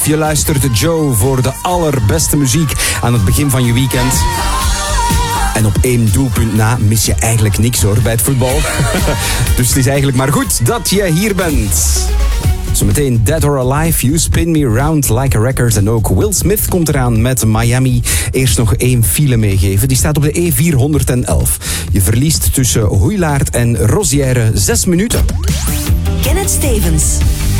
Je luistert Joe voor de allerbeste muziek aan het begin van je weekend. En op 1 doelpunt na mis je eigenlijk niks hoor bij het voetbal. Dus het is eigenlijk maar goed dat je hier bent. Zometeen Dead or Alive, You Spin Me Round Like a Record. En ook Will Smith komt eraan met Miami. Eerst nog 1 file meegeven. Die staat op de E411. Je verliest tussen Hoeilaard en Rosière 6 minuten. Kenneth Stevens.